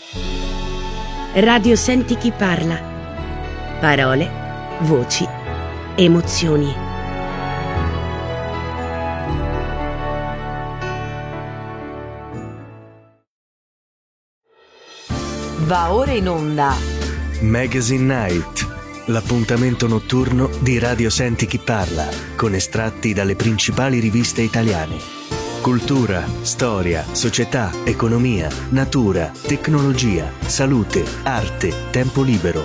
Radio Senti chi parla. Parole, voci, emozioni. Va ora in onda Magazine Night, l'appuntamento notturno di Radio Senti chi parla, con estratti dalle principali riviste italiane. Cultura, storia, società, economia, natura, tecnologia, salute, arte, tempo libero.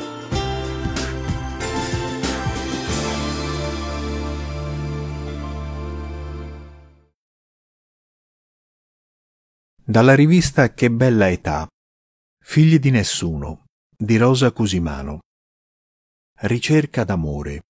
Dalla rivista Che bella età. Figli di nessuno, di Rosa Cusimano. Ricerca d'amore.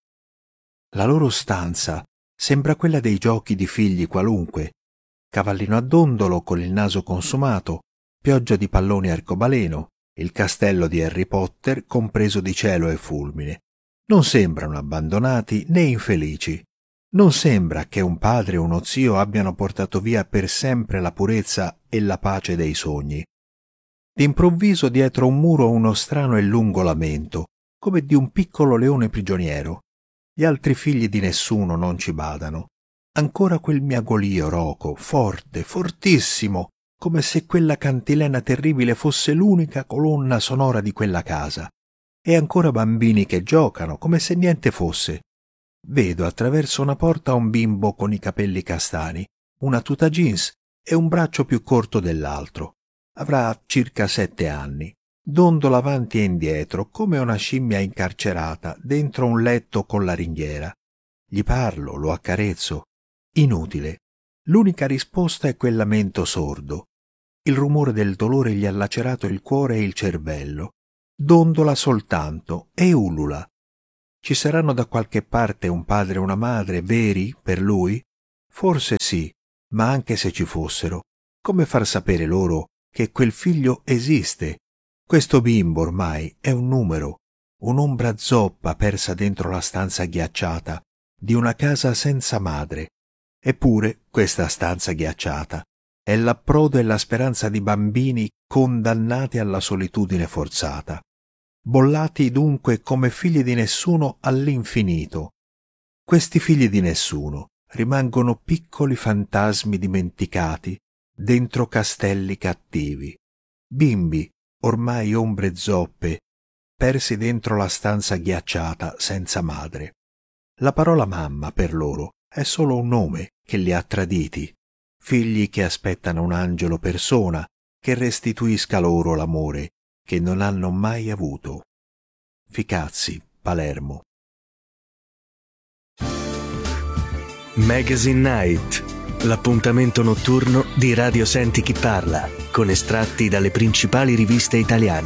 La loro stanza sembra quella dei giochi di figli qualunque. Cavallino a dondolo con il naso consumato, pioggia di palloni arcobaleno, il castello di Harry Potter compreso di cielo e fulmine. Non sembrano abbandonati né infelici. Non sembra che un padre e uno zio abbiano portato via per sempre la purezza e la pace dei sogni. D'improvviso dietro un muro uno strano e lungo lamento, come di un piccolo leone prigioniero. Gli altri figli di nessuno non ci badano. Ancora quel miagolio roco, forte, fortissimo, come se quella cantilena terribile fosse l'unica colonna sonora di quella casa. E ancora bambini che giocano, come se niente fosse. Vedo attraverso una porta un bimbo con i capelli castani, una tuta jeans e un braccio più corto dell'altro. Avrà circa 7 anni. Dondola avanti e indietro, come una scimmia incarcerata, dentro un letto con la ringhiera. Gli parlo, lo accarezzo. Inutile. L'unica risposta è quel lamento sordo. Il rumore del dolore gli ha lacerato il cuore e il cervello. Dondola soltanto e ulula. Ci saranno da qualche parte un padre e una madre veri per lui? Forse sì, ma anche se ci fossero, come far sapere loro che quel figlio esiste? Questo bimbo ormai è un numero, un'ombra zoppa persa dentro la stanza ghiacciata di una casa senza madre. Eppure questa stanza ghiacciata è l'approdo e la speranza di bambini condannati alla solitudine forzata, bollati dunque come figli di nessuno all'infinito. Questi figli di nessuno rimangono piccoli fantasmi dimenticati dentro castelli cattivi, bimbi ormai ombre zoppe, persi dentro la stanza ghiacciata senza madre. La parola mamma per loro è solo un nome che li ha traditi, figli che aspettano un angelo persona che restituisca loro l'amore che non hanno mai avuto. Ficazzi, Palermo. Magazine Night, l'appuntamento notturno di Radio Senti chi parla, con estratti dalle principali riviste italiane.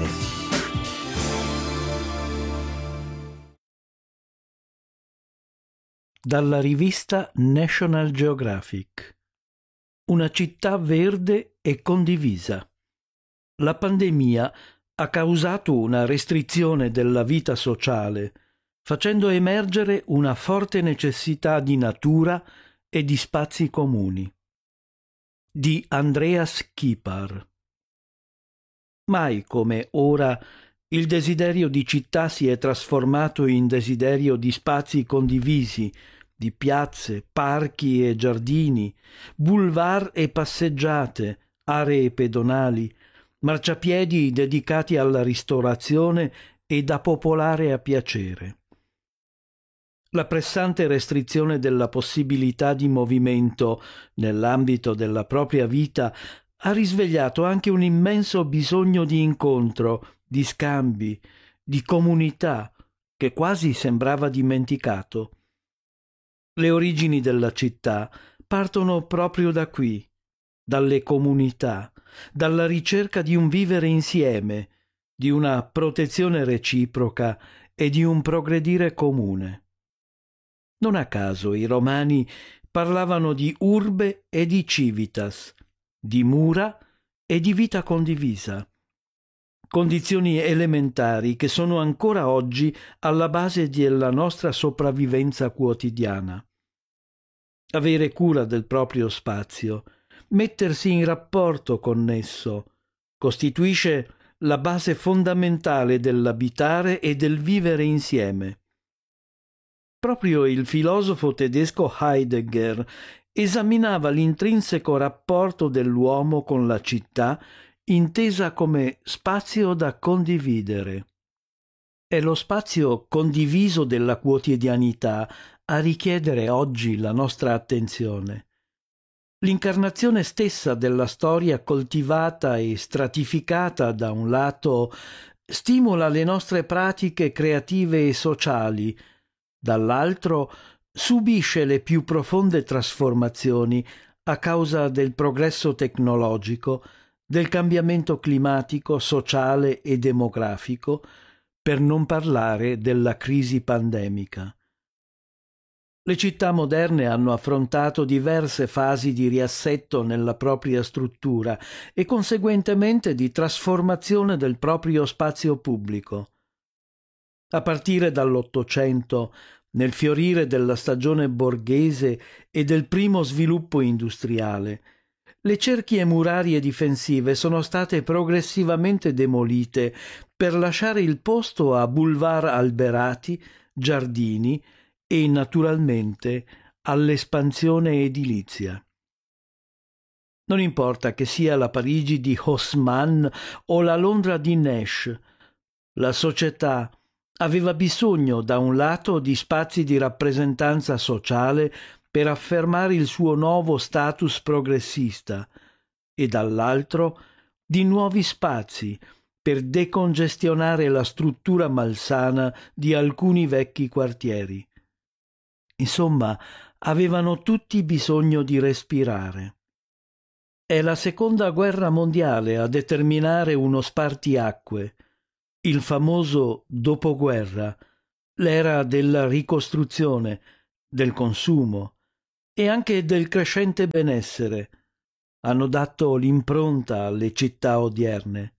Dalla rivista National Geographic. Una città verde e condivisa. La pandemia ha causato una restrizione della vita sociale, facendo emergere una forte necessità di natura e di spazi comuni. Di Andreas Kipar. Mai come ora il desiderio di città si è trasformato in desiderio di spazi condivisi, di piazze, parchi e giardini, boulevard e passeggiate, aree pedonali, marciapiedi dedicati alla ristorazione e da popolare a piacere. La pressante restrizione della possibilità di movimento nell'ambito della propria vita ha risvegliato anche un immenso bisogno di incontro, di scambi, di comunità, che quasi sembrava dimenticato. Le origini della città partono proprio da qui, dalle comunità, dalla ricerca di un vivere insieme, di una protezione reciproca e di un progredire comune. Non a caso i romani parlavano di urbe e di civitas, di mura e di vita condivisa, condizioni elementari che sono ancora oggi alla base della nostra sopravvivenza quotidiana. Avere cura del proprio spazio, mettersi in rapporto con esso, costituisce la base fondamentale dell'abitare e del vivere insieme. Proprio il filosofo tedesco Heidegger esaminava l'intrinseco rapporto dell'uomo con la città intesa come spazio da condividere. È lo spazio condiviso della quotidianità a richiedere oggi la nostra attenzione. L'incarnazione stessa della storia coltivata e stratificata da un lato stimola le nostre pratiche creative e sociali, dall'altro subisce le più profonde trasformazioni a causa del progresso tecnologico, del cambiamento climatico, sociale e demografico, per non parlare della crisi pandemica. Le città moderne hanno affrontato diverse fasi di riassetto nella propria struttura e conseguentemente di trasformazione del proprio spazio pubblico. A partire dall'Ottocento, nel fiorire della stagione borghese e del primo sviluppo industriale, le cerchie murarie difensive sono state progressivamente demolite per lasciare il posto a boulevard alberati, giardini e naturalmente all'espansione edilizia. Non importa che sia la Parigi di Haussmann o la Londra di Nash, la società aveva bisogno da un lato di spazi di rappresentanza sociale per affermare il suo nuovo status progressista e dall'altro di nuovi spazi per decongestionare la struttura malsana di alcuni vecchi quartieri. Insomma, avevano tutti bisogno di respirare. È la Seconda Guerra Mondiale a determinare uno spartiacque, il famoso dopoguerra, l'era della ricostruzione, del consumo e anche del crescente benessere. Hanno dato l'impronta alle città odierne.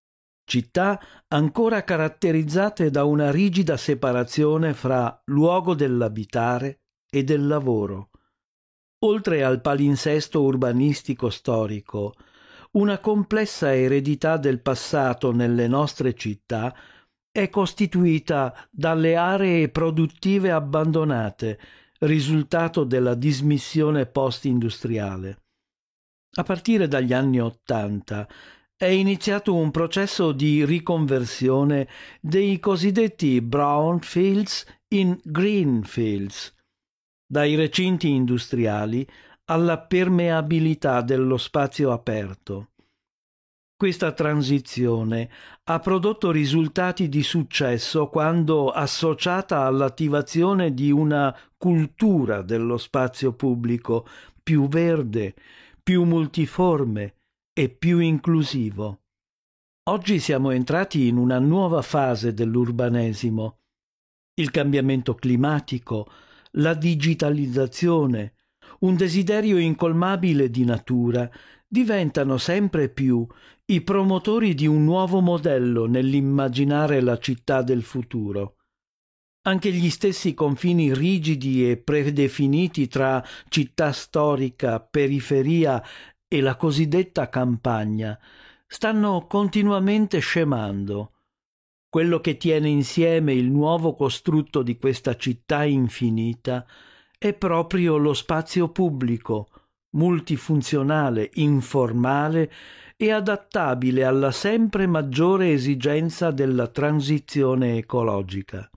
Città ancora caratterizzate da una rigida separazione fra luogo dell'abitare e del lavoro. Oltre al palinsesto urbanistico storico, una complessa eredità del passato nelle nostre città è costituita dalle aree produttive abbandonate, risultato della dismissione post-industriale. A partire dagli anni '80 è iniziato un processo di riconversione dei cosiddetti brownfields in greenfields, dai recinti industriali alla permeabilità dello spazio aperto. Questa transizione ha prodotto risultati di successo quando associata all'attivazione di una cultura dello spazio pubblico più verde, più multiforme e più inclusivo. Oggi siamo entrati in una nuova fase dell'urbanesimo. Il cambiamento climatico, la digitalizzazione, un desiderio incolmabile di natura diventano sempre più i promotori di un nuovo modello nell'immaginare la città del futuro. Anche gli stessi confini rigidi e predefiniti tra città storica, periferia e la cosiddetta campagna stanno continuamente scemando. Quello che tiene insieme il nuovo costrutto di questa città infinita è proprio lo spazio pubblico, multifunzionale, informale e adattabile alla sempre maggiore esigenza della transizione ecologica.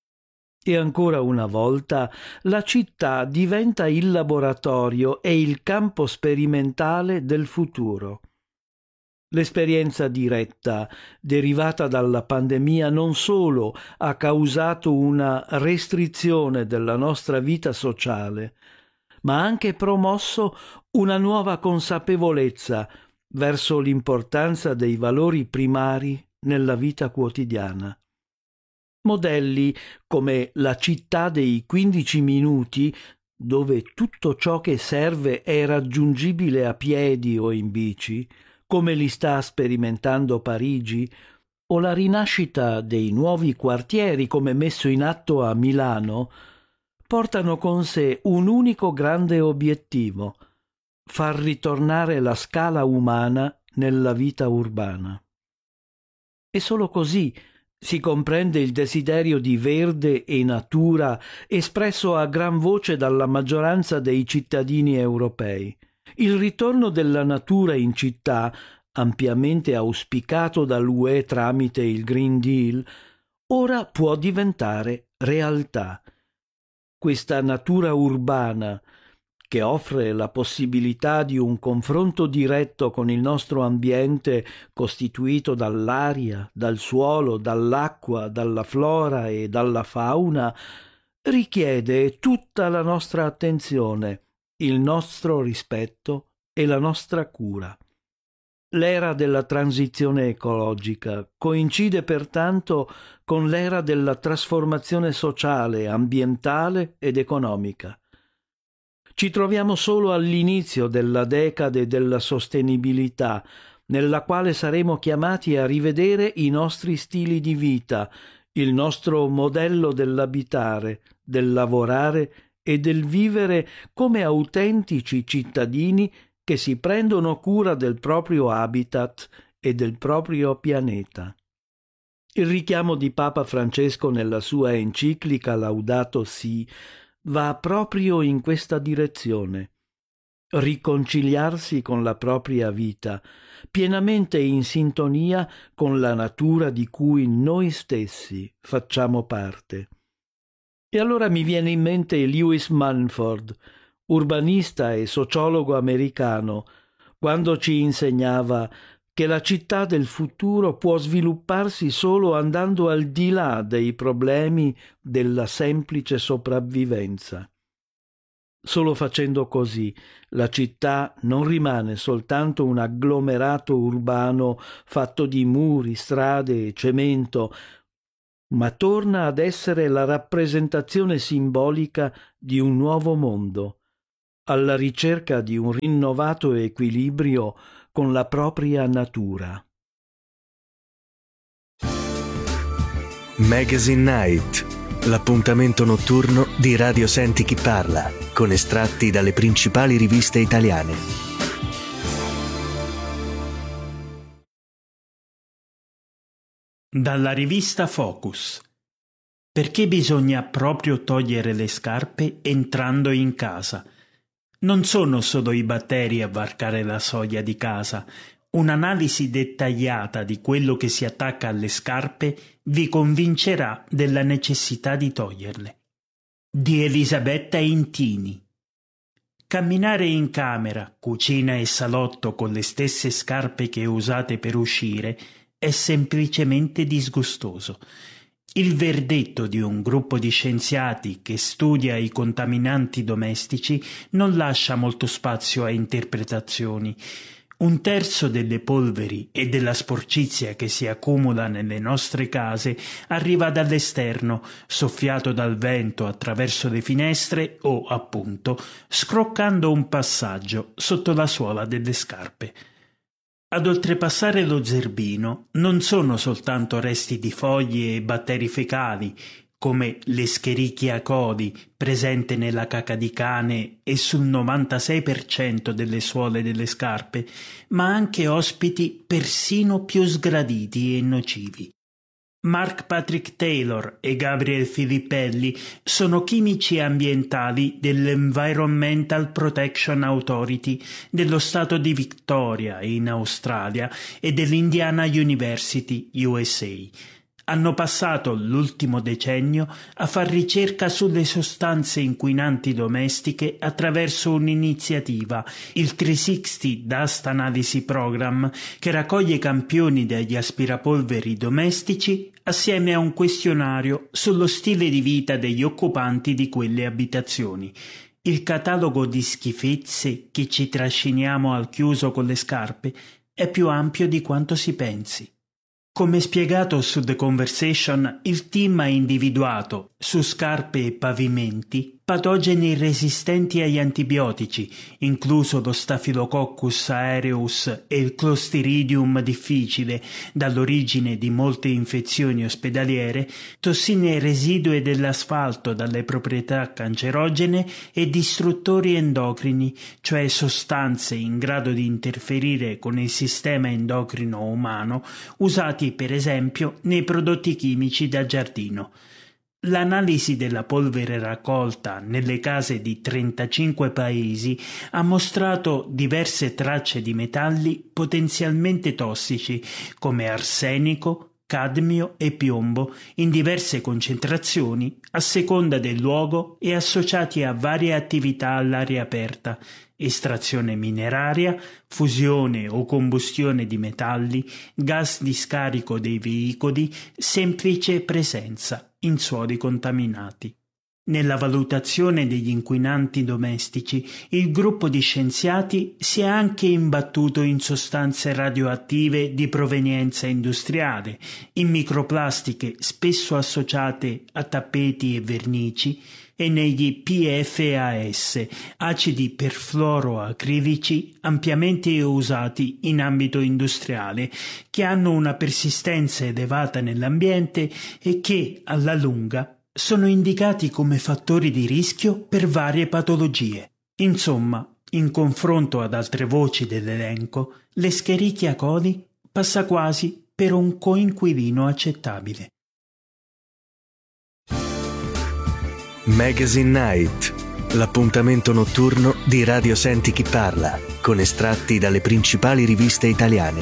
E ancora una volta la città diventa il laboratorio e il campo sperimentale del futuro. L'esperienza diretta derivata dalla pandemia non solo ha causato una restrizione della nostra vita sociale, ma ha anche promosso una nuova consapevolezza verso l'importanza dei valori primari nella vita quotidiana. Modelli come la città dei 15 minuti, dove tutto ciò che serve è raggiungibile a piedi o in bici, come li sta sperimentando Parigi, o la rinascita dei nuovi quartieri come messo in atto a Milano, portano con sé un unico grande obiettivo: far ritornare la scala umana nella vita urbana. E solo così si comprende il desiderio di verde e natura espresso a gran voce dalla maggioranza dei cittadini europei. Il ritorno della natura in città, ampiamente auspicato dall'UE tramite il Green Deal, ora può diventare realtà. Questa natura urbana, che offre la possibilità di un confronto diretto con il nostro ambiente costituito dall'aria, dal suolo, dall'acqua, dalla flora e dalla fauna, richiede tutta la nostra attenzione, il nostro rispetto e la nostra cura. L'era della transizione ecologica coincide pertanto con l'era della trasformazione sociale, ambientale ed economica. Ci troviamo solo all'inizio della decade della sostenibilità, nella quale saremo chiamati a rivedere i nostri stili di vita, il nostro modello dell'abitare, del lavorare e del vivere come autentici cittadini che si prendono cura del proprio habitat e del proprio pianeta. Il richiamo di Papa Francesco nella sua enciclica Laudato Si va proprio in questa direzione. Riconciliarsi con la propria vita, pienamente in sintonia con la natura di cui noi stessi facciamo parte. E allora mi viene in mente Lewis Mumford, urbanista e sociologo americano, quando ci insegnava che la città del futuro può svilupparsi solo andando al di là dei problemi della semplice sopravvivenza. Solo facendo così la città non rimane soltanto un agglomerato urbano fatto di muri, strade e cemento, ma torna ad essere la rappresentazione simbolica di un nuovo mondo, alla ricerca di un rinnovato equilibrio con la propria natura. Magazine Night, l'appuntamento notturno di Radio Senti Chi Parla, con estratti dalle principali riviste italiane. Dalla rivista Focus. Perché bisogna proprio togliere le scarpe entrando in casa? Non sono solo i batteri a varcare la soglia di casa. Un'analisi dettagliata di quello che si attacca alle scarpe vi convincerà della necessità di toglierle. Di Elisabetta Intini. Camminare in camera, cucina e salotto con le stesse scarpe che usate per uscire è semplicemente disgustoso. Il verdetto di un gruppo di scienziati che studia i contaminanti domestici non lascia molto spazio a interpretazioni. 1/3 delle polveri e della sporcizia che si accumula nelle nostre case arriva dall'esterno, soffiato dal vento attraverso le finestre o, appunto, scroccando un passaggio sotto la suola delle scarpe. Ad oltrepassare lo zerbino non sono soltanto resti di foglie e batteri fecali, come l'Escherichia coli presente nella caca di cane e sul 96% delle suole delle scarpe, ma anche ospiti persino più sgraditi e nocivi. Mark Patrick Taylor e Gabriel Filippelli sono chimici ambientali dell'Environmental Protection Authority dello stato di Victoria in Australia e dell'Indiana University, USA. Hanno passato l'ultimo decennio a far ricerca sulle sostanze inquinanti domestiche attraverso un'iniziativa, il 360 Dust Analysis Program, che raccoglie campioni degli aspirapolveri domestici assieme a un questionario sullo stile di vita degli occupanti di quelle abitazioni. Il catalogo di schifezze che ci trasciniamo al chiuso con le scarpe è più ampio di quanto si pensi. Come spiegato su The Conversation, il team ha individuato, su scarpe e pavimenti, patogeni resistenti agli antibiotici, incluso lo Staphylococcus aureus e il Clostridium difficile, dall'origine di molte infezioni ospedaliere, tossine residue dell'asfalto dalle proprietà cancerogene e distruttori endocrini, cioè sostanze in grado di interferire con il sistema endocrino umano, usati per esempio nei prodotti chimici da giardino. L'analisi della polvere raccolta nelle case di 35 paesi ha mostrato diverse tracce di metalli potenzialmente tossici come arsenico, cadmio e piombo in diverse concentrazioni a seconda del luogo e associati a varie attività all'aria aperta, estrazione mineraria, fusione o combustione di metalli, gas di scarico dei veicoli, semplice presenza in suoli contaminati. Nella valutazione degli inquinanti domestici, il gruppo di scienziati si è anche imbattuto in sostanze radioattive di provenienza industriale, in microplastiche spesso associate a tappeti e vernici e negli PFAS, acidi perfluoroacrilici ampiamente usati in ambito industriale, che hanno una persistenza elevata nell'ambiente e che, alla lunga, sono indicati come fattori di rischio per varie patologie. Insomma, in confronto ad altre voci dell'elenco, l'Escherichia coli passa quasi per un coinquilino accettabile. Magazine Night, l'appuntamento notturno di Radio Senti Chi Parla, con estratti dalle principali riviste italiane.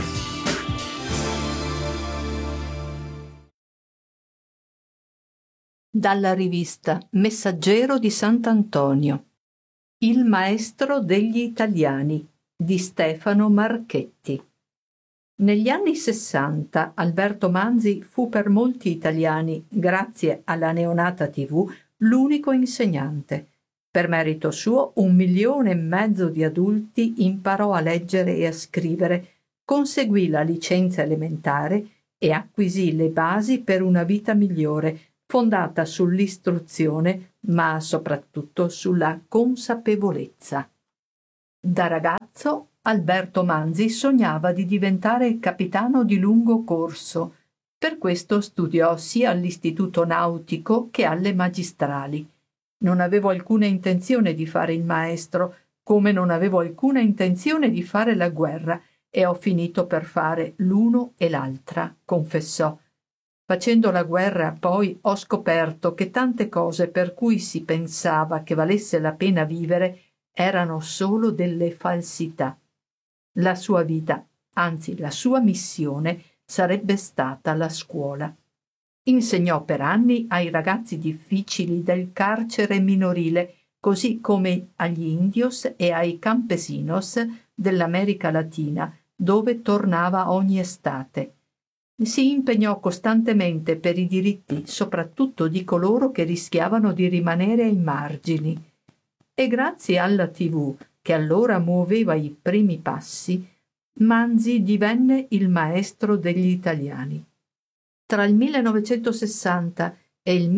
Dalla rivista Messaggero di Sant'Antonio. Il maestro degli italiani di Stefano Marchetti. Negli anni 60 Alberto Manzi fu per molti italiani, grazie alla neonata TV, l'unico insegnante. Per merito suo 1,5 milioni di adulti imparò a leggere e a scrivere, conseguì la licenza elementare e acquisì le basi per una vita migliore, fondata sull'istruzione, ma soprattutto sulla consapevolezza. Da ragazzo Alberto Manzi sognava di diventare capitano di lungo corso. Per questo studiò sia all'Istituto Nautico che alle magistrali. Non avevo alcuna intenzione di fare il maestro, come non avevo alcuna intenzione di fare la guerra, e ho finito per fare l'uno e l'altra, confessò. Facendo la guerra poi ho scoperto che tante cose per cui si pensava che valesse la pena vivere erano solo delle falsità. La sua vita, anzi la sua missione, sarebbe stata la scuola. Insegnò per anni ai ragazzi difficili del carcere minorile, così come agli indios e ai campesinos dell'America Latina, dove tornava ogni estate. Si impegnò costantemente per i diritti, soprattutto di coloro che rischiavano di rimanere ai margini. E grazie alla TV, che allora muoveva i primi passi, Manzi divenne il maestro degli italiani. Tra il 1960 e il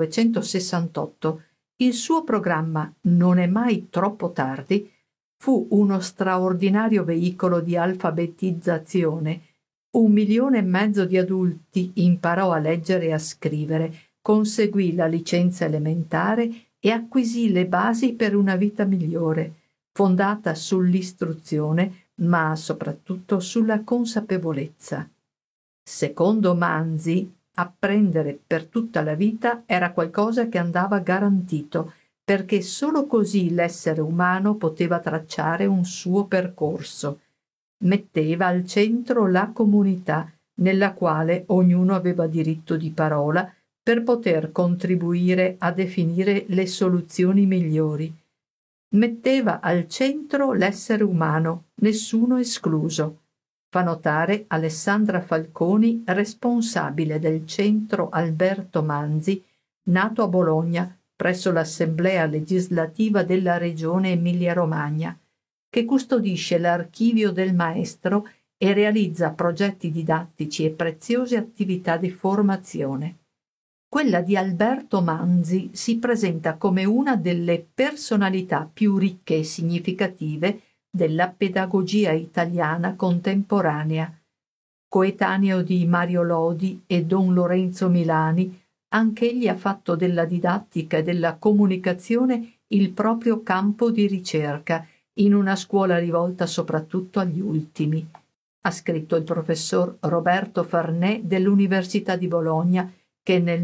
1968 il suo programma Non è mai troppo tardi fu uno straordinario veicolo di alfabetizzazione. 1,5 milioni di adulti imparò a leggere e a scrivere, conseguì la licenza elementare e acquisì le basi per una vita migliore, fondata sull'istruzione, ma soprattutto sulla consapevolezza. Secondo Manzi, apprendere per tutta la vita era qualcosa che andava garantito, perché solo così l'essere umano poteva tracciare un suo percorso. Metteva al centro la comunità, nella quale ognuno aveva diritto di parola per poter contribuire a definire le soluzioni migliori. Metteva al centro l'essere umano, nessuno escluso. Fa notare Alessandra Falconi, responsabile del centro Alberto Manzi, nato a Bologna presso l'Assemblea legislativa della regione Emilia-Romagna, che custodisce l'archivio del maestro e realizza progetti didattici e preziose attività di formazione. Quella di Alberto Manzi si presenta come una delle personalità più ricche e significative della pedagogia italiana contemporanea. Coetaneo di Mario Lodi e Don Lorenzo Milani, anch'egli ha fatto della didattica e della comunicazione il proprio campo di ricerca, in una scuola rivolta soprattutto agli ultimi. Ha scritto il professor Roberto Farnè dell'Università di Bologna, che nel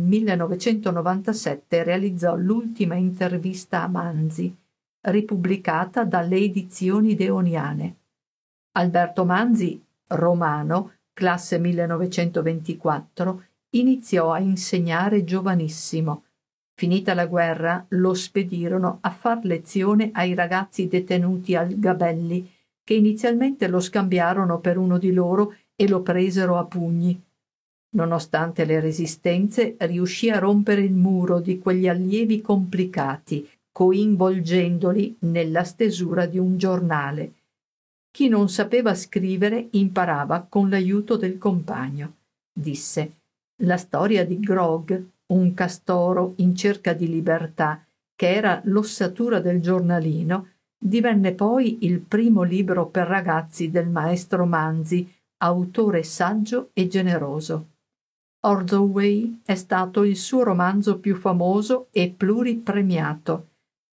1997 realizzò l'ultima intervista a Manzi, ripubblicata dalle edizioni Deoniane. Alberto Manzi, romano, classe 1924, iniziò a insegnare giovanissimo. Finita la guerra, lo spedirono a far lezione ai ragazzi detenuti al Gabelli, che inizialmente lo scambiarono per uno di loro e lo presero a pugni. Nonostante le resistenze, riuscì a rompere il muro di quegli allievi complicati, coinvolgendoli nella stesura di un giornale. Chi non sapeva scrivere imparava con l'aiuto del compagno. Disse: la storia di Grog, un castoro in cerca di libertà, che era l'ossatura del giornalino, divenne poi il primo libro per ragazzi del maestro Manzi, autore saggio e generoso. Ordway è stato il suo romanzo più famoso e pluripremiato.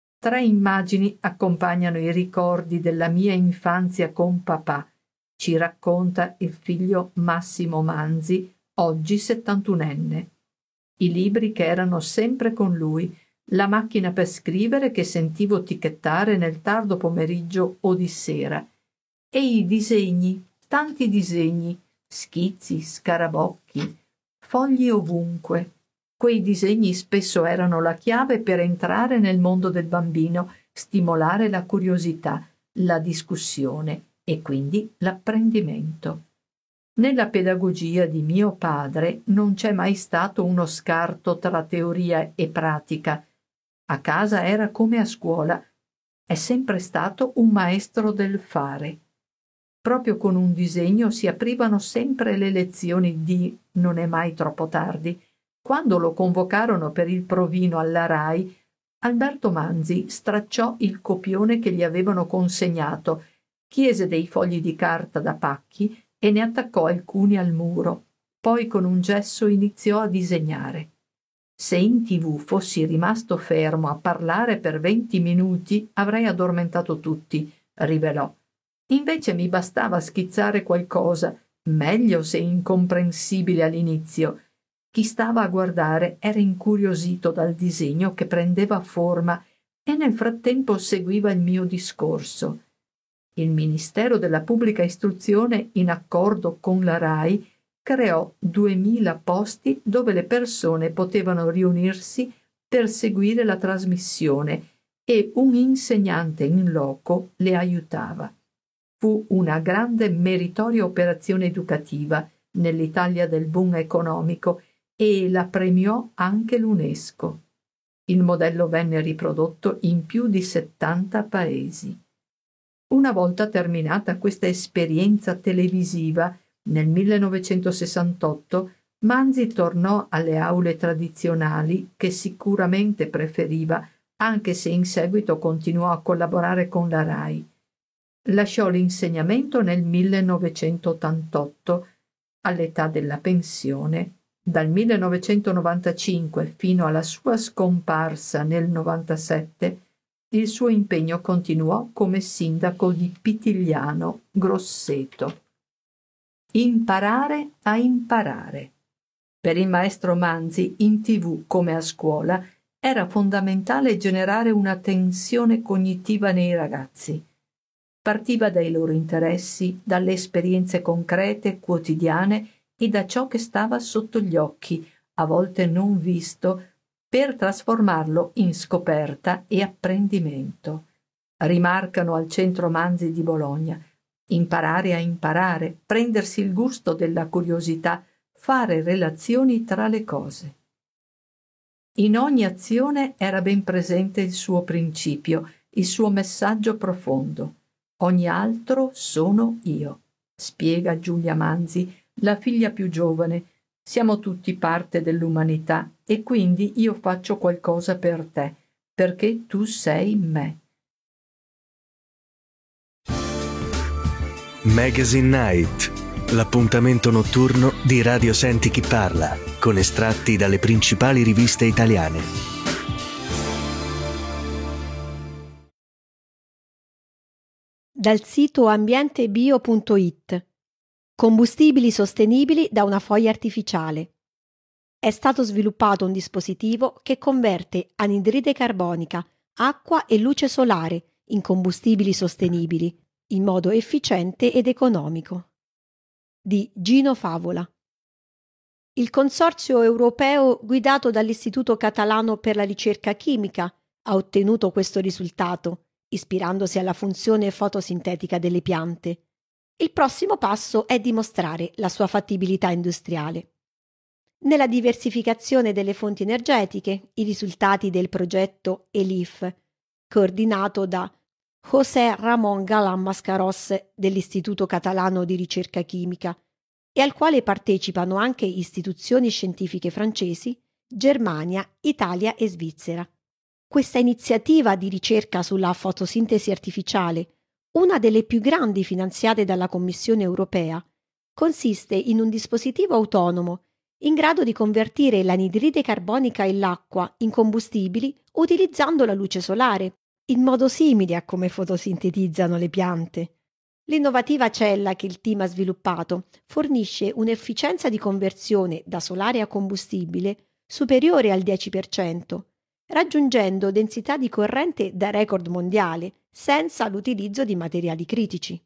3 immagini accompagnano i ricordi della mia infanzia con papà, ci racconta il figlio Massimo Manzi, oggi 71enne. I libri che erano sempre con lui, la macchina per scrivere che sentivo ticchettare nel tardo pomeriggio o di sera, e i disegni, tanti disegni, schizzi, scarabocchi, fogli ovunque. Quei disegni spesso erano la chiave per entrare nel mondo del bambino, stimolare la curiosità, la discussione e quindi l'apprendimento. Nella pedagogia di mio padre non c'è mai stato uno scarto tra teoria e pratica. A casa era come a scuola. È sempre stato un maestro del fare. Proprio con un disegno si aprivano sempre le lezioni di Non è mai troppo tardi. Quando lo convocarono per il provino alla RAI, Alberto Manzi stracciò il copione che gli avevano consegnato, chiese dei fogli di carta da pacchi e ne attaccò alcuni al muro. Poi con un gesso iniziò a disegnare. Se in TV fossi rimasto fermo a parlare per 20 minuti avrei addormentato tutti, rivelò. Invece mi bastava schizzare qualcosa, meglio se incomprensibile all'inizio. Chi stava a guardare era incuriosito dal disegno che prendeva forma e nel frattempo seguiva il mio discorso. Il Ministero della Pubblica Istruzione, in accordo con la RAI, creò 2000 posti dove le persone potevano riunirsi per seguire la trasmissione e un insegnante in loco le aiutava. Fu una grande meritoria operazione educativa nell'Italia del boom economico e la premiò anche l'UNESCO. Il modello venne riprodotto in più di 70 paesi. Una volta terminata questa esperienza televisiva, nel 1968 Manzi tornò alle aule tradizionali che sicuramente preferiva, anche se in seguito continuò a collaborare con la RAI. Lasciò l'insegnamento nel 1988, all'età della pensione. Dal 1995 fino alla sua scomparsa nel 97, il suo impegno continuò come sindaco di Pitigliano, Grosseto. Imparare a imparare. Per il maestro Manzi, in TV come a scuola, era fondamentale generare una tensione cognitiva nei ragazzi. Partiva dai loro interessi, dalle esperienze concrete, quotidiane e da ciò che stava sotto gli occhi, a volte non visto, per trasformarlo in scoperta e apprendimento. Rimarcano al Centro Manzi di Bologna: imparare a imparare, prendersi il gusto della curiosità, fare relazioni tra le cose. In ogni azione era ben presente il suo principio, il suo messaggio profondo. Ogni altro sono io, spiega Giulia Manzi, la figlia più giovane, Siamo tutti parte dell'umanità e quindi io faccio qualcosa per te, perché tu sei me. Magazine Night, l'appuntamento notturno di Radio Senti Chi Parla, con estratti dalle principali riviste italiane. Dal sito ambientebio.it. Combustibili sostenibili da una foglia artificiale. È stato sviluppato un dispositivo che converte anidride carbonica, acqua e luce solare in combustibili sostenibili in modo efficiente ed economico. Di Gino Favola. Il consorzio europeo guidato dall'Istituto Catalano per la Ricerca Chimica ha ottenuto questo risultato, ispirandosi alla funzione fotosintetica delle piante. Il prossimo passo è dimostrare la sua fattibilità industriale. Nella diversificazione delle fonti energetiche, i risultati del progetto ELIF, coordinato da José Ramón Galán Mascarós dell'Istituto Catalano di Ricerca Chimica, e al quale partecipano anche istituzioni scientifiche francesi, Germania, Italia e Svizzera. Questa iniziativa di ricerca sulla fotosintesi artificiale, una delle più grandi finanziate dalla Commissione europea, consiste in un dispositivo autonomo in grado di convertire l'anidride carbonica e l'acqua in combustibili utilizzando la luce solare, in modo simile a come fotosintetizzano le piante. L'innovativa cella che il team ha sviluppato fornisce un'efficienza di conversione da solare a combustibile superiore al 10%, raggiungendo densità di corrente da record mondiale senza l'utilizzo di materiali critici.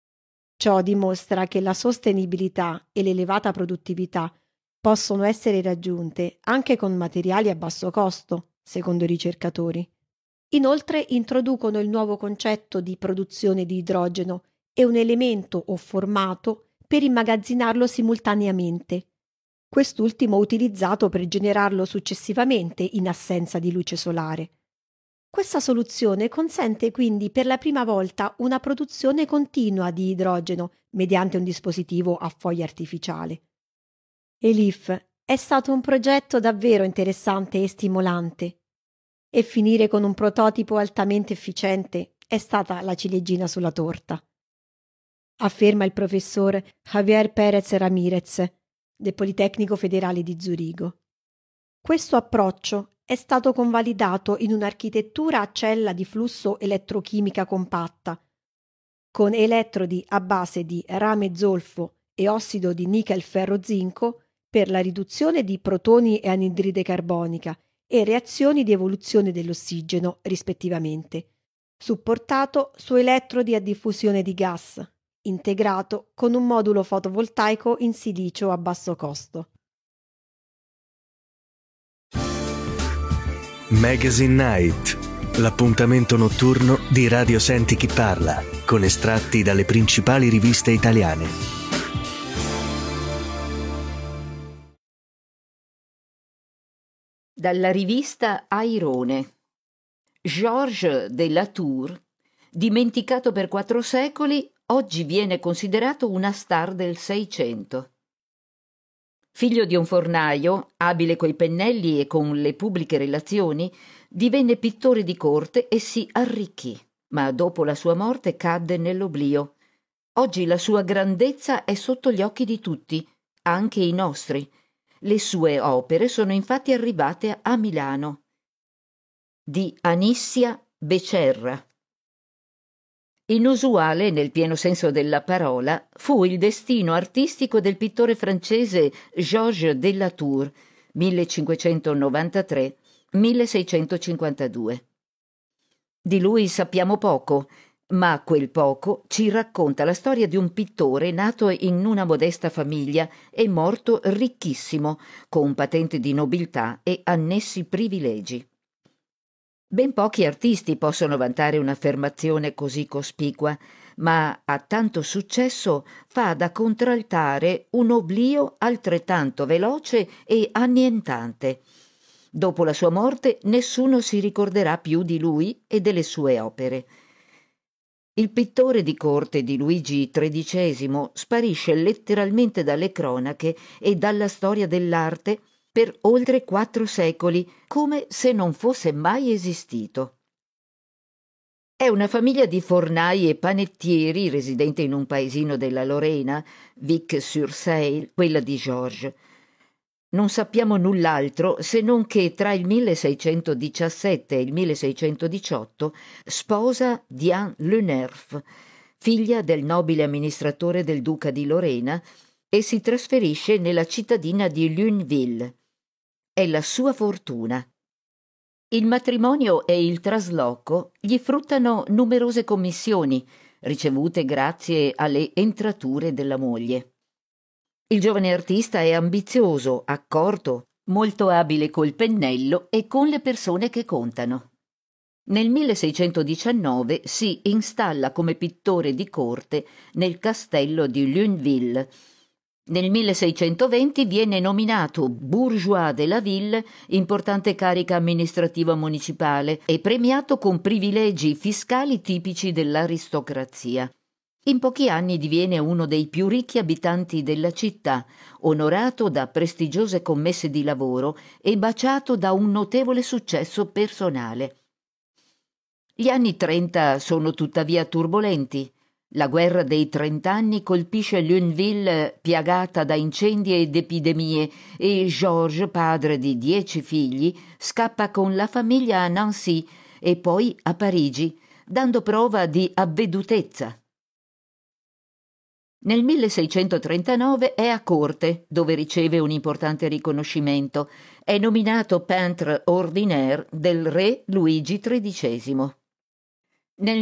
Ciò dimostra che la sostenibilità e l'elevata produttività possono essere raggiunte anche con materiali a basso costo, secondo i ricercatori. Inoltre introducono il nuovo concetto di produzione di idrogeno e un elemento o formato per immagazzinarlo simultaneamente, quest'ultimo utilizzato per generarlo successivamente in assenza di luce solare. Questa soluzione consente quindi per la prima volta una produzione continua di idrogeno mediante un dispositivo a foglia artificiale. ELIF è stato un progetto davvero interessante e stimolante, e finire con un prototipo altamente efficiente è stata la ciliegina sulla torta, afferma il professor Javier Pérez Ramírez del Politecnico Federale di Zurigo. Questo approccio è stato convalidato in un'architettura a cella di flusso elettrochimica compatta, con elettrodi a base di rame zolfo e ossido di nichel ferro zinco per la riduzione di protoni e anidride carbonica e reazioni di evoluzione dell'ossigeno, rispettivamente, supportato su elettrodi a diffusione di gas, integrato con un modulo fotovoltaico in silicio a basso costo. Magazine Night, l'appuntamento notturno di Radio Senti Chi Parla, con estratti dalle principali riviste italiane. Dalla rivista Airone. Georges de Latour, dimenticato per 4 secoli, oggi viene considerato una star del Seicento. Figlio di un fornaio, abile coi pennelli e con le pubbliche relazioni, divenne pittore di corte e si arricchì, ma dopo la sua morte cadde nell'oblio. Oggi la sua grandezza è sotto gli occhi di tutti, anche i nostri. Le sue opere sono infatti arrivate a Milano. Di Anissia Becerra. Inusuale, nel pieno senso della parola, fu il destino artistico del pittore francese Georges de Latour, 1593-1652. Di lui sappiamo poco, ma quel poco ci racconta la storia di un pittore nato in una modesta famiglia e morto ricchissimo, con patente di nobiltà e annessi privilegi. Ben pochi artisti possono vantare un'affermazione così cospicua, ma a tanto successo fa da contraltare un oblio altrettanto veloce e annientante. Dopo la sua morte nessuno si ricorderà più di lui e delle sue opere. Il pittore di corte di Luigi XIII sparisce letteralmente dalle cronache e dalla storia dell'arte per oltre 4 secoli, come se non fosse mai esistito. È una famiglia di fornai e panettieri residente in un paesino della Lorena, Vic-sur-Seille, quella di Georges. Non sappiamo null'altro se non che tra il 1617 e il 1618 sposa Diane Lenerf, figlia del nobile amministratore del duca di Lorena, e si trasferisce nella cittadina di Lunéville. È la sua fortuna. Il matrimonio e il trasloco gli fruttano numerose commissioni, ricevute grazie alle entrature della moglie. Il giovane artista è ambizioso, accorto, molto abile col pennello e con le persone che contano. Nel 1619 si installa come pittore di corte nel castello di Lunéville. Nel 1620 viene nominato bourgeois de la ville, importante carica amministrativa municipale, e premiato con privilegi fiscali tipici dell'aristocrazia. In pochi anni diviene uno dei più ricchi abitanti della città, onorato da prestigiose commesse di lavoro e baciato da un notevole successo personale. Gli anni 30 sono tuttavia turbolenti. La guerra dei 30 anni colpisce Lunéville piagata da incendi ed epidemie e Georges, padre di 10 figli, scappa con la famiglia a Nancy e poi a Parigi, dando prova di avvedutezza. Nel 1639 è a corte, dove riceve un importante riconoscimento. È nominato peintre ordinaire del re Luigi XIII. Nel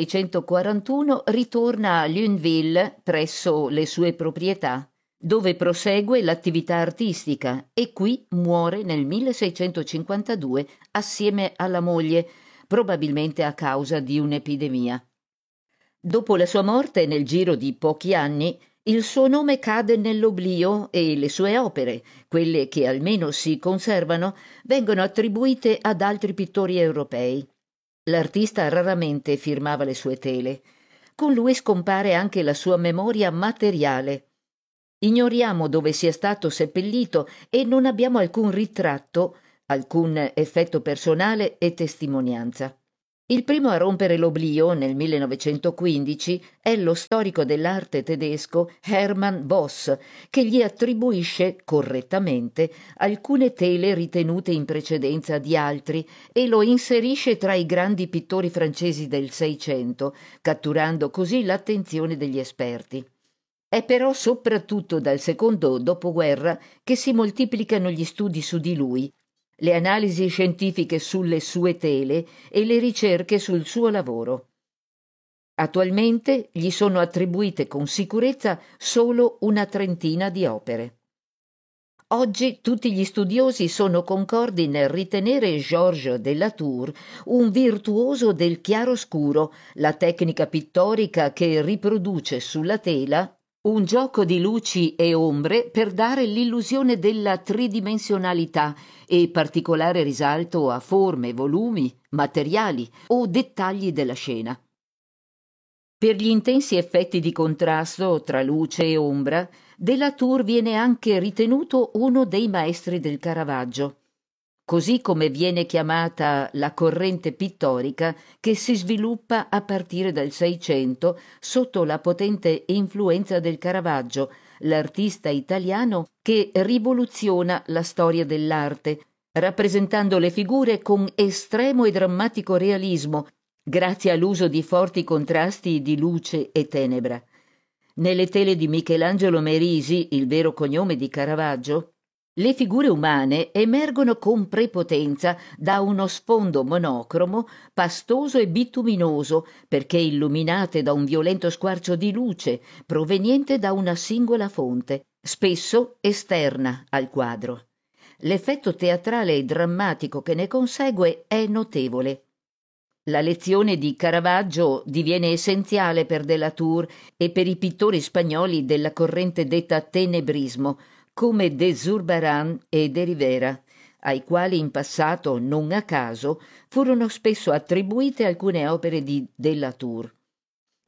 1641 ritorna a Lunéville presso le sue proprietà, dove prosegue l'attività artistica e qui muore nel 1652 assieme alla moglie, probabilmente a causa di un'epidemia. Dopo la sua morte, nel giro di pochi anni, il suo nome cade nell'oblio e le sue opere, quelle che almeno si conservano, vengono attribuite ad altri pittori europei. L'artista raramente firmava le sue tele. Con lui scompare anche la sua memoria materiale. Ignoriamo dove sia stato seppellito e non abbiamo alcun ritratto, alcun effetto personale e testimonianza. Il primo a rompere l'oblio nel 1915 è lo storico dell'arte tedesco Hermann Voss, che gli attribuisce correttamente alcune tele ritenute in precedenza di altri e lo inserisce tra i grandi pittori francesi del Seicento, catturando così l'attenzione degli esperti. È però soprattutto dal secondo dopoguerra che si moltiplicano gli studi su di lui, le analisi scientifiche sulle sue tele e le ricerche sul suo lavoro. Attualmente gli sono attribuite con sicurezza solo una trentina di opere. Oggi tutti gli studiosi sono concordi nel ritenere Georges de la Tour un virtuoso del chiaroscuro, la tecnica pittorica che riproduce sulla tela un gioco di luci e ombre per dare l'illusione della tridimensionalità e particolare risalto a forme, volumi, materiali o dettagli della scena. Per gli intensi effetti di contrasto tra luce e ombra, de la Tour viene anche ritenuto uno dei maestri del Caravaggio, così come viene chiamata la corrente pittorica che si sviluppa a partire dal Seicento sotto la potente influenza del Caravaggio, l'artista italiano che rivoluziona la storia dell'arte, rappresentando le figure con estremo e drammatico realismo, grazie all'uso di forti contrasti di luce e tenebra. Nelle tele di Michelangelo Merisi, il vero cognome di Caravaggio, le figure umane emergono con prepotenza da uno sfondo monocromo, pastoso e bituminoso, perché illuminate da un violento squarcio di luce proveniente da una singola fonte, spesso esterna al quadro. L'effetto teatrale e drammatico che ne consegue è notevole. La lezione di Caravaggio diviene essenziale per de la Tour e per i pittori spagnoli della corrente detta tenebrismo, come de Zurbarán e de Rivera, ai quali in passato, non a caso, furono spesso attribuite alcune opere di de la Tour.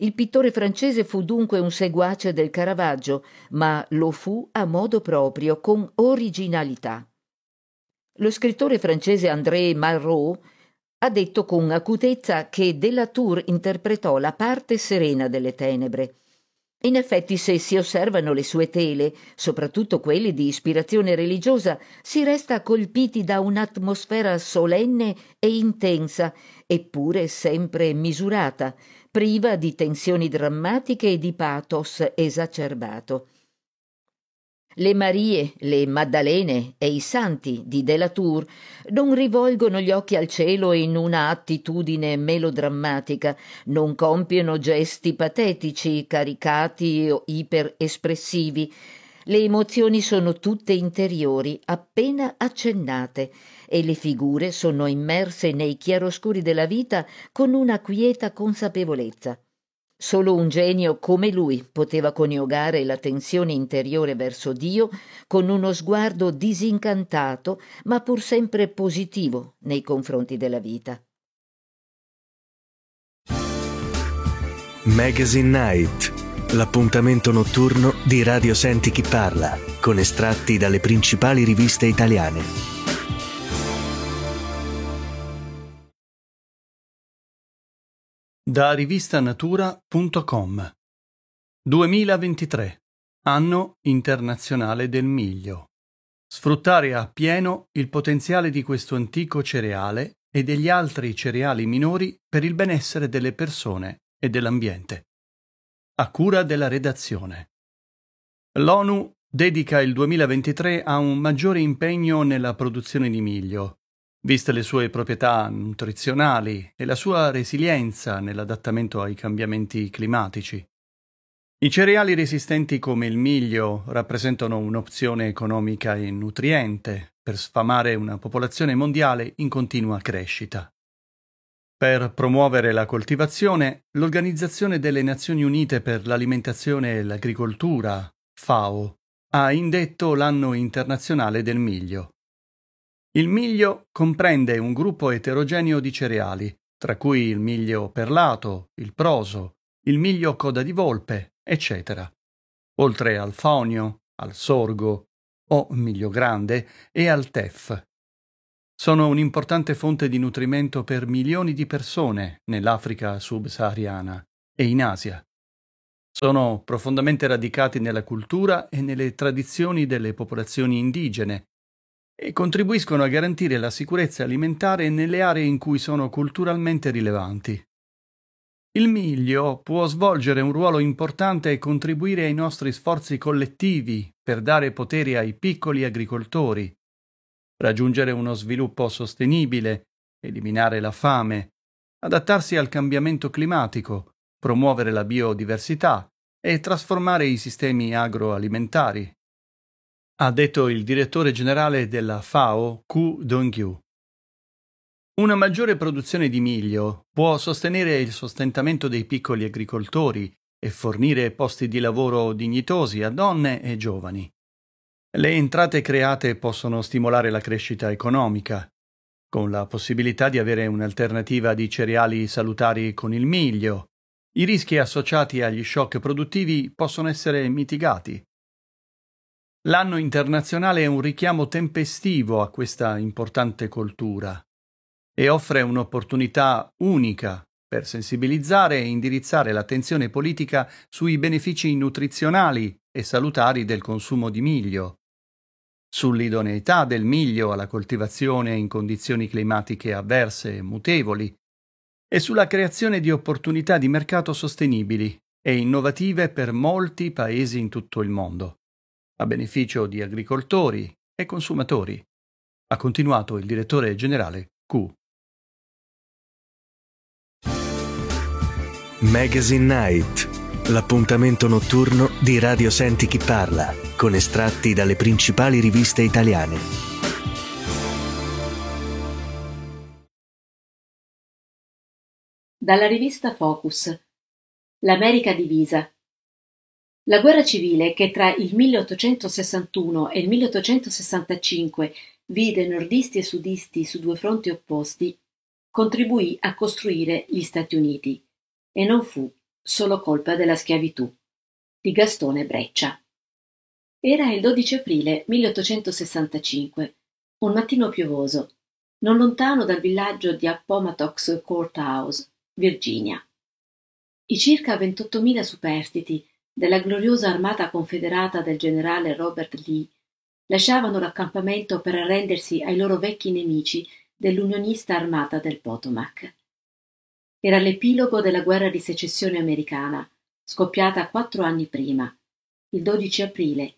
Il pittore francese fu dunque un seguace del Caravaggio, ma lo fu a modo proprio, con originalità. Lo scrittore francese André Malraux ha detto con acutezza che Delatour interpretò la parte serena delle tenebre. In effetti, se si osservano le sue tele, soprattutto quelle di ispirazione religiosa, si resta colpiti da un'atmosfera solenne e intensa, eppure sempre misurata, priva di tensioni drammatiche e di pathos esacerbato. Le Marie, le Maddalene e i Santi di Delatour non rivolgono gli occhi al cielo in una attitudine melodrammatica, non compiono gesti patetici, caricati o iperespressivi. Le emozioni sono tutte interiori, appena accennate, e le figure sono immerse nei chiaroscuri della vita con una quieta consapevolezza. Solo un genio come lui poteva coniugare la tensione interiore verso Dio con uno sguardo disincantato, ma pur sempre positivo nei confronti della vita. Magazine Night, l'appuntamento notturno di Radio Senti Chi Parla, con estratti dalle principali riviste italiane. Da rivistanatura.com 2023, Anno internazionale del miglio. Sfruttare appieno il potenziale di questo antico cereale e degli altri cereali minori per il benessere delle persone e dell'ambiente. A cura della redazione. L'ONU dedica il 2023 a un maggiore impegno nella produzione di miglio, viste le sue proprietà nutrizionali e la sua resilienza nell'adattamento ai cambiamenti climatici. I cereali resistenti come il miglio rappresentano un'opzione economica e nutriente per sfamare una popolazione mondiale in continua crescita. Per promuovere la coltivazione, l'Organizzazione delle Nazioni Unite per l'Alimentazione e l'Agricoltura, FAO, ha indetto l'Anno internazionale del miglio. Il miglio comprende un gruppo eterogeneo di cereali, tra cui il miglio perlato, il proso, il miglio coda di volpe, eccetera, oltre al fonio, al sorgo o miglio grande e al teff. Sono un'importante fonte di nutrimento per milioni di persone nell'Africa subsahariana e in Asia. Sono profondamente radicati nella cultura e nelle tradizioni delle popolazioni indigene e contribuiscono a garantire la sicurezza alimentare nelle aree in cui sono culturalmente rilevanti. Il miglio può svolgere un ruolo importante e contribuire ai nostri sforzi collettivi per dare potere ai piccoli agricoltori, raggiungere uno sviluppo sostenibile, eliminare la fame, adattarsi al cambiamento climatico, promuovere la biodiversità e trasformare i sistemi agroalimentari, ha detto il direttore generale della FAO, Ku Dongyu. Una maggiore produzione di miglio può sostenere il sostentamento dei piccoli agricoltori e fornire posti di lavoro dignitosi a donne e giovani. Le entrate create possono stimolare la crescita economica, con la possibilità di avere un'alternativa di cereali salutari con il miglio. I rischi associati agli shock produttivi possono essere mitigati. L'anno internazionale è un richiamo tempestivo a questa importante coltura e offre un'opportunità unica per sensibilizzare e indirizzare l'attenzione politica sui benefici nutrizionali e salutari del consumo di miglio, sull'idoneità del miglio alla coltivazione in condizioni climatiche avverse e mutevoli e sulla creazione di opportunità di mercato sostenibili e innovative per molti paesi in tutto il mondo, a beneficio di agricoltori e consumatori, ha continuato il direttore generale Ku. Magazine Night, l'appuntamento notturno di Radio Senti Chi Parla, con estratti dalle principali riviste italiane. Dalla rivista Focus. L'America divisa. La guerra civile che tra il 1861 e il 1865 vide nordisti e sudisti su due fronti opposti, contribuì a costruire gli Stati Uniti e non fu solo colpa della schiavitù, di Gastone Breccia. Era il 12 aprile 1865, un mattino piovoso, non lontano dal villaggio di Appomattox Courthouse, Virginia. I circa 28.000 superstiti della gloriosa armata confederata del generale Robert Lee lasciavano l'accampamento per arrendersi ai loro vecchi nemici dell'unionista armata del Potomac. Era l'epilogo della guerra di secessione americana, scoppiata 4 anni prima, il 12 aprile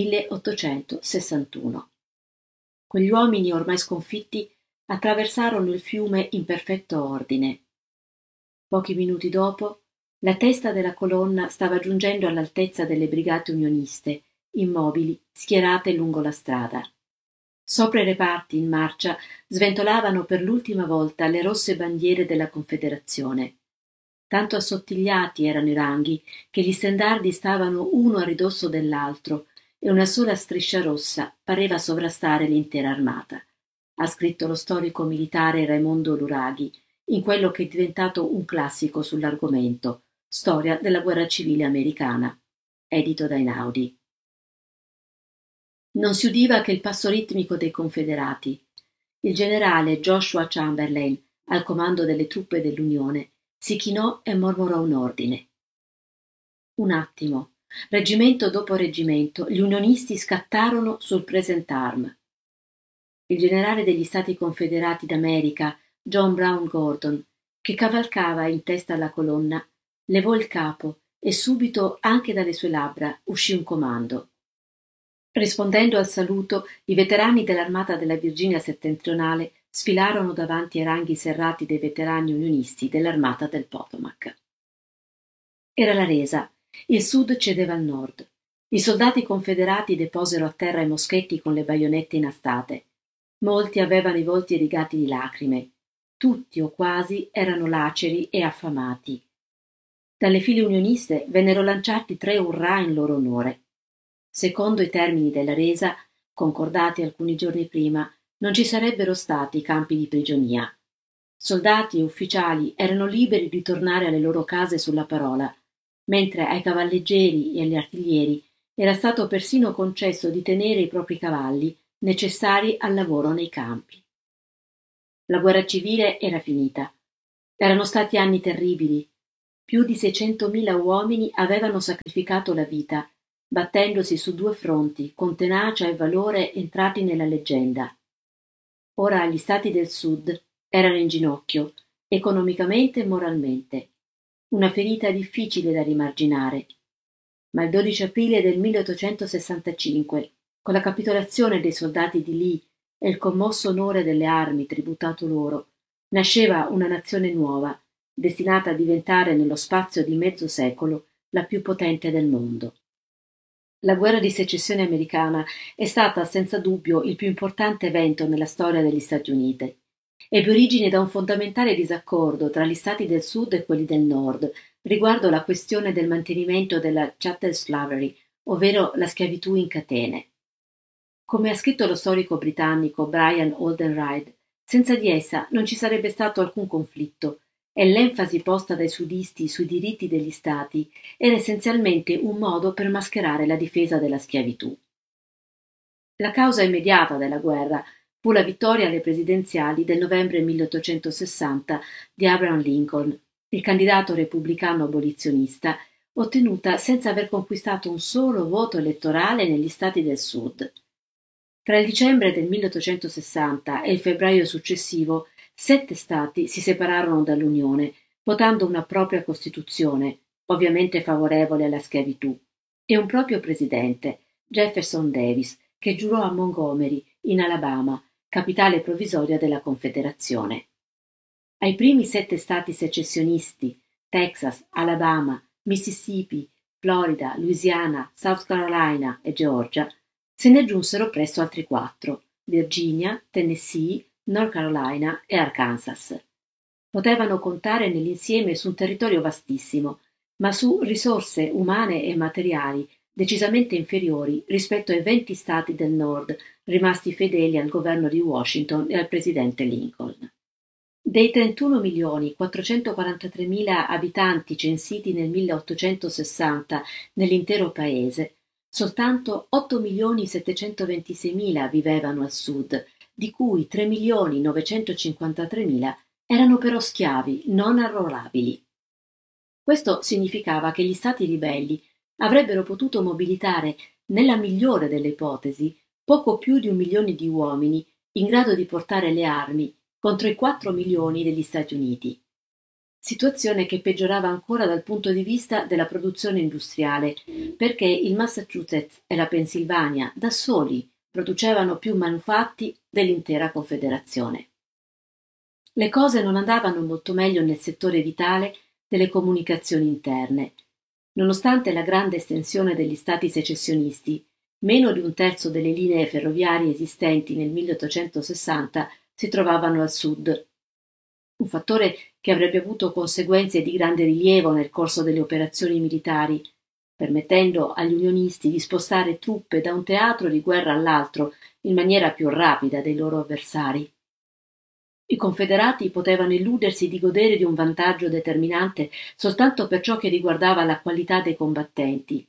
1861. Quegli uomini ormai sconfitti attraversarono il fiume in perfetto ordine. Pochi minuti dopo, la testa della colonna stava giungendo all'altezza delle brigate unioniste, immobili, schierate lungo la strada. Sopra i reparti in marcia sventolavano per l'ultima volta le rosse bandiere della Confederazione. Tanto assottigliati erano i ranghi che gli stendardi stavano uno a ridosso dell'altro e una sola striscia rossa pareva sovrastare l'intera armata. Ha scritto lo storico militare Raimondo Luraghi in quello che è diventato un classico sull'argomento, Storia della guerra civile americana, edito da Einaudi. Non si udiva che il passo ritmico dei confederati. Il generale Joshua Chamberlain, al comando delle truppe dell'Unione, si chinò e mormorò un ordine. Un attimo, reggimento dopo reggimento, gli unionisti scattarono sul present arm. Il generale degli Stati Confederati d'America, John Brown Gordon, che cavalcava in testa alla colonna, levò il capo e subito anche dalle sue labbra uscì un comando. Rispondendo al saluto, i veterani dell'armata della Virginia settentrionale sfilarono davanti ai ranghi serrati dei veterani unionisti dell'armata del Potomac. Era la resa. Il sud cedeva al nord. I soldati confederati deposero a terra i moschetti con le baionette inastate. Molti avevano i volti rigati di lacrime. Tutti o quasi erano laceri e affamati. Dalle file unioniste vennero lanciati 3 urrà in loro onore. Secondo i termini della resa, concordati alcuni giorni prima, non ci sarebbero stati campi di prigionia. Soldati e ufficiali erano liberi di tornare alle loro case sulla parola, mentre ai cavalleggeri e agli artiglieri era stato persino concesso di tenere i propri cavalli necessari al lavoro nei campi. La guerra civile era finita. Erano stati anni terribili. Più di 600.000 uomini avevano sacrificato la vita, battendosi su 2 fronti con tenacia e valore entrati nella leggenda. Ora gli stati del sud erano in ginocchio, economicamente e moralmente. Una ferita difficile da rimarginare. Ma il 12 aprile del 1865, con la capitolazione dei soldati di Lee e il commosso onore delle armi tributato loro, nasceva una nazione nuova, destinata a diventare nello spazio di mezzo secolo la più potente del mondo. La guerra di secessione americana è stata senza dubbio il più importante evento nella storia degli Stati Uniti. Ebbe origine da un fondamentale disaccordo tra gli stati del sud e quelli del nord riguardo la questione del mantenimento della chattel slavery, ovvero la schiavitù in catene. Come ha scritto lo storico britannico Brian Oldenreid, senza di essa non ci sarebbe stato alcun conflitto e l'enfasi posta dai sudisti sui diritti degli stati era essenzialmente un modo per mascherare la difesa della schiavitù. La causa immediata della guerra fu la vittoria alle presidenziali del novembre 1860 di Abraham Lincoln, il candidato repubblicano abolizionista, ottenuta senza aver conquistato un solo voto elettorale negli stati del sud. Tra il dicembre del 1860 e il febbraio successivo 7 stati si separarono dall'Unione, votando una propria Costituzione, ovviamente favorevole alla schiavitù, e un proprio presidente, Jefferson Davis, che giurò a Montgomery, in Alabama, capitale provvisoria della Confederazione. Ai primi 7 stati secessionisti, Texas, Alabama, Mississippi, Florida, Louisiana, South Carolina e Georgia, se ne aggiunsero presto altri 4, Virginia, Tennessee, North Carolina e Arkansas. Potevano contare nell'insieme su un territorio vastissimo, ma su risorse umane e materiali decisamente inferiori rispetto ai 20 stati del nord rimasti fedeli al governo di Washington e al presidente Lincoln. Dei 31.443.000 abitanti censiti nel 1860 nell'intero paese, soltanto 8.726.000 vivevano al sud, di cui 3.953.000 erano però schiavi non arruolabili. Questo significava che gli stati ribelli avrebbero potuto mobilitare, nella migliore delle ipotesi, poco più di 1 milione di uomini in grado di portare le armi contro i 4 milioni degli Stati Uniti. Situazione che peggiorava ancora dal punto di vista della produzione industriale, perché il Massachusetts e la Pennsylvania da soli producevano più manufatti dell'intera Confederazione. Le cose non andavano molto meglio nel settore vitale delle comunicazioni interne. Nonostante la grande estensione degli stati secessionisti, meno di un terzo delle linee ferroviarie esistenti nel 1860 si trovavano al sud. Un fattore che avrebbe avuto conseguenze di grande rilievo nel corso delle operazioni militari, permettendo agli unionisti di spostare truppe da un teatro di guerra all'altro in maniera più rapida dei loro avversari. I confederati potevano illudersi di godere di un vantaggio determinante soltanto per ciò che riguardava la qualità dei combattenti.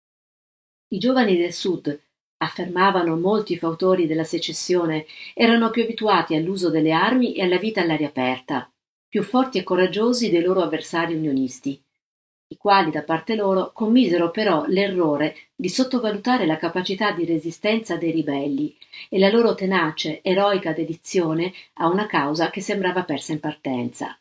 I giovani del sud, affermavano molti fautori della secessione, erano più abituati all'uso delle armi e alla vita all'aria aperta, più forti e coraggiosi dei loro avversari unionisti, i quali da parte loro commisero però l'errore di sottovalutare la capacità di resistenza dei ribelli e la loro tenace, eroica dedizione a una causa che sembrava persa in partenza.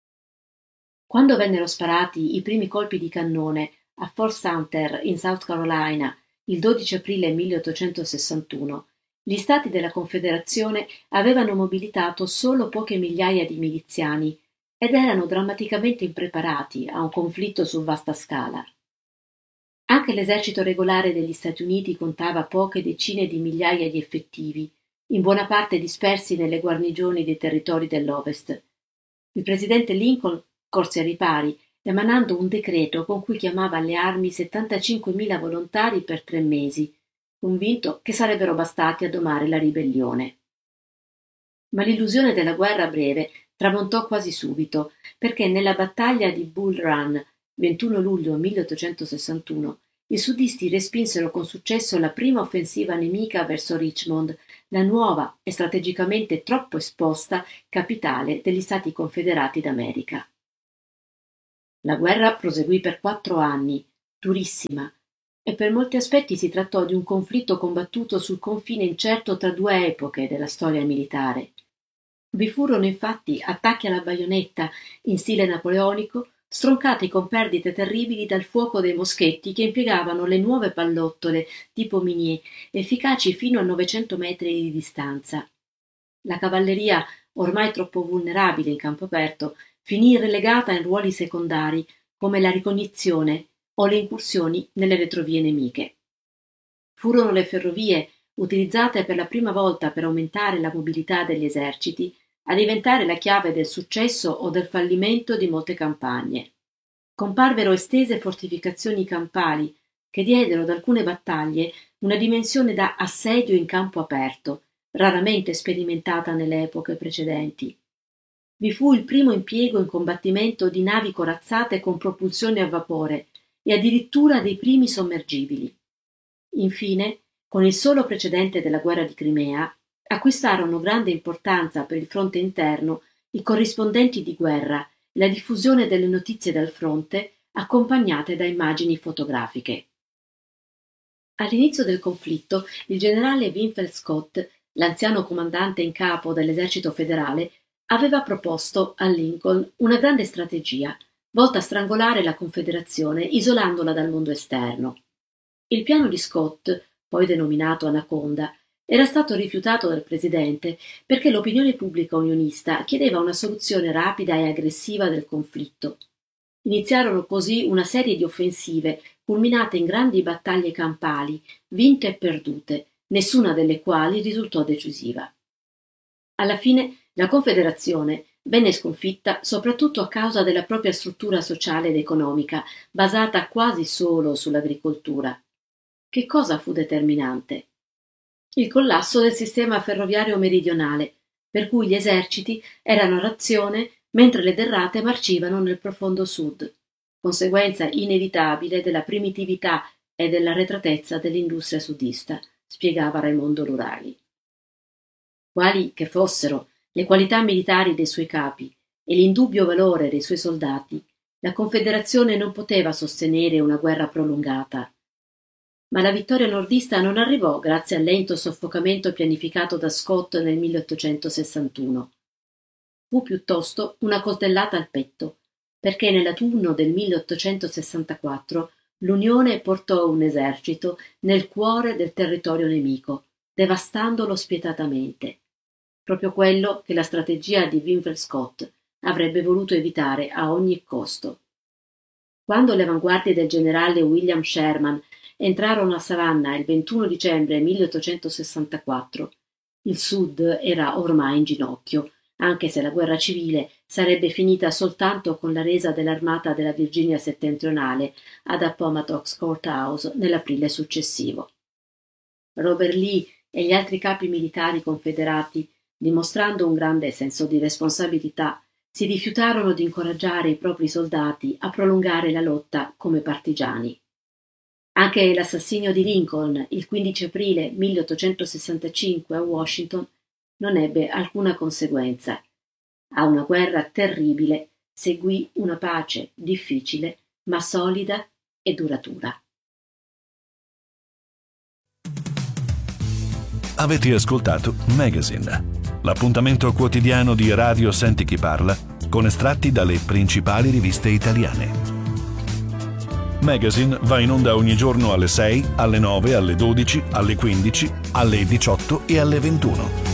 Quando vennero sparati i primi colpi di cannone a Fort Sumter in South Carolina il 12 aprile 1861, gli stati della Confederazione avevano mobilitato solo poche migliaia di miliziani ed erano drammaticamente impreparati a un conflitto su vasta scala. Anche l'esercito regolare degli Stati Uniti contava poche decine di migliaia di effettivi, in buona parte dispersi nelle guarnigioni dei territori dell'Ovest. Il presidente Lincoln corse ai ripari, emanando un decreto con cui chiamava alle armi 75.000 volontari per 3 mesi, convinto che sarebbero bastati a domare la ribellione. Ma l'illusione della guerra breve tramontò quasi subito, perché nella battaglia di Bull Run, 21 luglio 1861, i sudisti respinsero con successo la prima offensiva nemica verso Richmond, la nuova e strategicamente troppo esposta capitale degli Stati Confederati d'America. La guerra proseguì per 4 anni, durissima, e per molti aspetti si trattò di un conflitto combattuto sul confine incerto tra 2 epoche della storia militare. Vi furono infatti attacchi alla baionetta in stile napoleonico, stroncati con perdite terribili dal fuoco dei moschetti che impiegavano le nuove pallottole tipo Minier, efficaci fino a 900 metri di distanza. La cavalleria, ormai troppo vulnerabile in campo aperto, finì relegata in ruoli secondari come la ricognizione o le incursioni nelle retrovie nemiche. Furono le ferrovie, utilizzate per la prima volta per aumentare la mobilità degli eserciti, a diventare la chiave del successo o del fallimento di molte campagne. Comparvero estese fortificazioni campali che diedero ad alcune battaglie una dimensione da assedio in campo aperto, raramente sperimentata nelle epoche precedenti. Vi fu il primo impiego in combattimento di navi corazzate con propulsione a vapore e addirittura dei primi sommergibili. Infine, con il solo precedente della guerra di Crimea, acquistarono grande importanza per il fronte interno i corrispondenti di guerra e la diffusione delle notizie dal fronte accompagnate da immagini fotografiche. All'inizio del conflitto, il generale Winfield Scott, l'anziano comandante in capo dell'esercito federale, aveva proposto a Lincoln una grande strategia, volta a strangolare la Confederazione isolandola dal mondo esterno. Il piano di Scott, poi denominato Anaconda, era stato rifiutato dal presidente perché l'opinione pubblica unionista chiedeva una soluzione rapida e aggressiva del conflitto. Iniziarono così una serie di offensive culminate in grandi battaglie campali, vinte e perdute, nessuna delle quali risultò decisiva. Alla fine la Confederazione venne sconfitta soprattutto a causa della propria struttura sociale ed economica, basata quasi solo sull'agricoltura. Che cosa fu determinante? Il collasso del sistema ferroviario meridionale, per cui gli eserciti erano a razione mentre le derrate marcivano nel profondo sud, conseguenza inevitabile della primitività e dell'arretratezza dell'industria sudista, spiegava Raimondo Lurali. Quali che fossero le qualità militari dei suoi capi e l'indubbio valore dei suoi soldati, la Confederazione non poteva sostenere una guerra prolungata. Ma la vittoria nordista non arrivò grazie al lento soffocamento pianificato da Scott nel 1861. Fu piuttosto una coltellata al petto, perché nell'autunno del 1864 l'Unione portò un esercito nel cuore del territorio nemico, devastandolo spietatamente. Proprio quello che la strategia di Winfield Scott avrebbe voluto evitare a ogni costo. Quando le avanguardie del generale William Sherman entrarono a Savannah il 21 dicembre 1864, il Sud era ormai in ginocchio, anche se la guerra civile sarebbe finita soltanto con la resa dell'armata della Virginia settentrionale ad Appomattox Courthouse nell'aprile successivo. Robert Lee e gli altri capi militari confederati, dimostrando un grande senso di responsabilità, si rifiutarono di incoraggiare i propri soldati a prolungare la lotta come partigiani. Anche l'assassinio di Lincoln, il 15 aprile 1865 a Washington, non ebbe alcuna conseguenza. A una guerra terribile seguì una pace difficile, ma solida e duratura. Avete ascoltato Magazine, l'appuntamento quotidiano di Radio Senti Chi Parla, con estratti dalle principali riviste italiane. Magazine va in onda ogni giorno alle 6, alle 9, alle 12, alle 15, alle 18 e alle 21.